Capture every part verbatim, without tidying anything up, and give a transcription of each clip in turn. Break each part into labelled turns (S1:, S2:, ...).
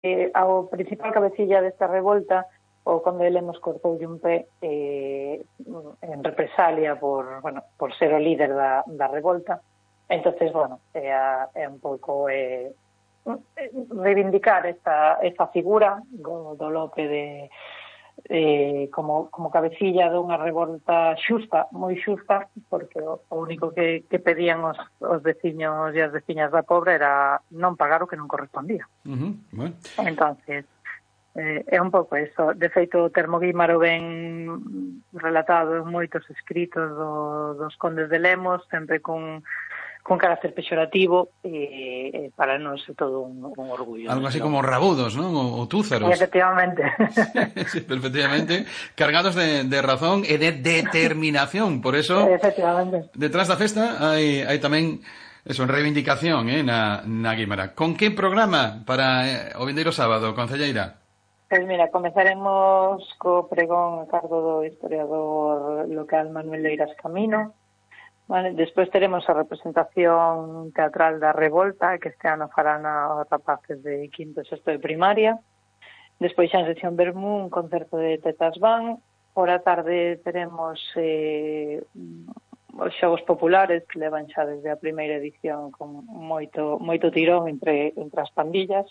S1: eh, ao principal cabecilla desta revolta, o conde de Lemos cortoulle un pé eh, en represalia por, bueno, por ser o líder da, da revolta. Entonces, bueno, é, a, é un pouco eh, reivindicar esta, esta figura do, do Lope de eh, como, como cabecilla dunha revolta xusta, moi xusta, porque o, o único que, que pedían os, os veciños e as veciñas da Pobra era non pagar o que non correspondía.
S2: Uh-huh. Bueno.
S1: Entonces, eh, é un pouco eso. De feito, o termo guímaro ben relatado en moitos escritos do, dos condes de Lemos, sempre con con carácter pexorativo, e eh, para nós é todo un, un orgullo.
S2: Algo así como rabudos, ¿no? O, o túzaros.
S1: Efectivamente.
S2: Sí, perfectamente. Cargados de, de razón e de determinación. Por eso,
S1: efectivamente,
S2: detrás da festa hai, hai tamén eso, reivindicación, eh, na, na Guímara. Con que programa para eh, o vindeiro sábado, concelleira?
S1: Pois mira, comezaremos co pregón a cargo do historiador local Manuel Leiras Camino. Vale, despois teremos a representación teatral da Revolta, que este ano farán os rapaces de quinto e sexto de primaria. Despois xa en sesión Bermú, un concerto de Tetas Van. Por a tarde teremos eh, os xogos populares, que levan xa desde a primeira edición con moito moito tirón entre, entre as pandillas.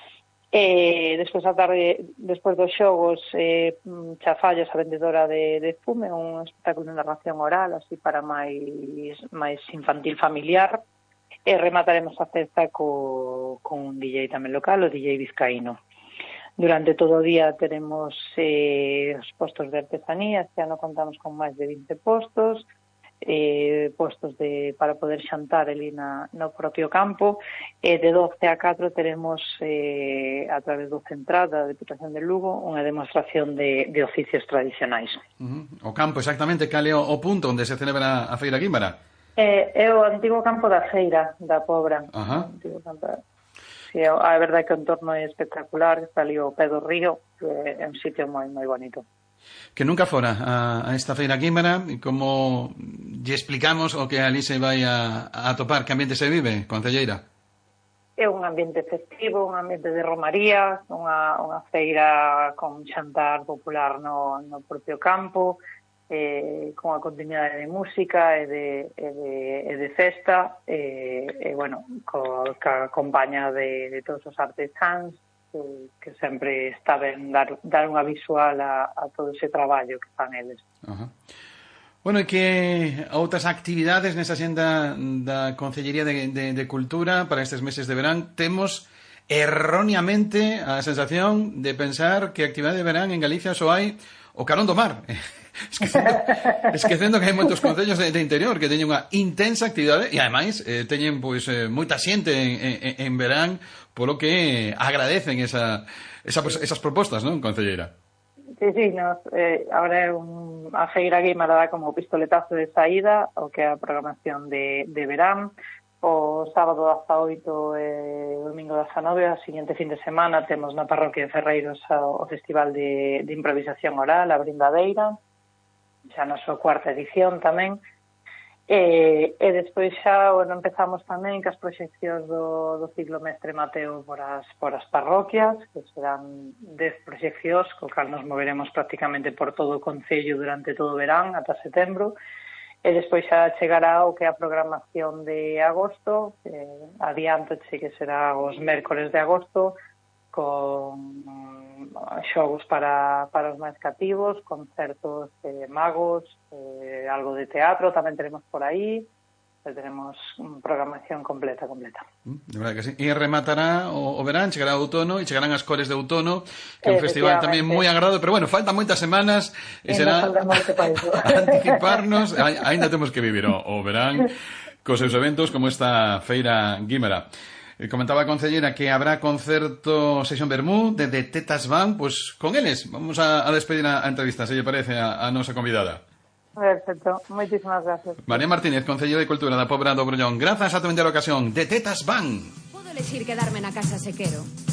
S1: E despois a tarde, despois dos xogos, eh, Chafallas, a vendedora de, de fume, un espectáculo de narración oral, así para máis, máis infantil familiar, e remataremos a festa co, con un D J tamén local, o D J Vizcaíno. Durante todo o día teremos eh, os postos de artesanía, este ano contamos con máis de vinte postos, eh, postos de para poder xantar ali na, no propio campo, e de doce a catro teremos eh, a través do Central da Deputación de Lugo unha demostración de, de oficios tradicionais.
S2: Uh-huh. O campo, exactamente, cal é o, o punto onde se celebra a Feira Guímara?
S1: Eh, é o antigo campo da Feira da Pobra.
S2: Uh-huh.
S1: Antigo campo da... Sí, a verdade que o entorno é espectacular, está ali o pé do río, é un sitio moi moi bonito.
S2: Que nunca fora a, a esta Feira Guímara, e como lle explicamos o que ali se vai a, a topar, que ambiente se vive, concelleira?
S1: É un ambiente festivo, un ambiente de romaría, unha, unha feira con xantar popular no, no propio campo, eh, con a continuidade de música e de, e de, e de festa, e, e bueno, co, ca compaña de, de todos os artesáns, que, que sempre está ben dar, dar unha visual a, a todo ese traballo que fan eles.
S2: Ajá. Bueno, e que outras actividades nesa xenda da Concellería de, de, de Cultura para estes meses de verán? Temos erróneamente a sensación de pensar que a actividade de verán en Galicia só hai o carón do mar. Esquecendo, esquecendo que hai moitos concellos de, de interior que teñen unha intensa actividade e ademais eh, teñen pois eh, moita xente en, en, en verán, polo que agradecen esa, esa, esas propostas, non, concelleira?
S1: Sí, sí, nos, eh, ahora é un, a Feira Guímara dá como pistoletazo de saída o que é a programación de, de verán. O sábado dezaoito e o domingo dezanove, a seguinte fin de semana, temos na parroquia de Ferreiros o, o Festival de, de Improvisación Oral, a Brindadeira, xa na súa cuarta edición tamén. E, e despois xa, bueno, empezamos tamén que as proxeccións do, do ciclo Mestre Mateo por as, por as parroquias, que serán dez proxeccións, co cal nos moveremos prácticamente por todo o concello durante todo o verán, ata setembro. E despois xa chegará o que é a programación de agosto, eh, adiantoche que será os mércores de agosto, con xogos para, para os máis cativos, concertos de magos, eh, algo de teatro tamén tenemos por aí, tenemos programación completa, completa.
S2: De verdade que sí. E rematará o, o verán, chegará o outono, e chegarán as cores de outono, que é un festival tamén moi agradado, pero bueno, faltan moitas semanas, e será anticiparnos, ainda temos que vivir o, o verán, cos seus eventos como esta Feira Guímara. Comentaba a concelleira que habrá concerto Sesión Bermú de, de Tetas Van, pues con eles vamos a, a despedir a, a entrevista, se lle parece a, a nosa convidada.
S1: Perfecto, moitísimas gracias.
S2: María Martínez, concelleira de Cultura da Pobra do Brollón, grazas a tu vender ocasión de Tetas Van.
S3: Podo elegir quedarme na casa se quero.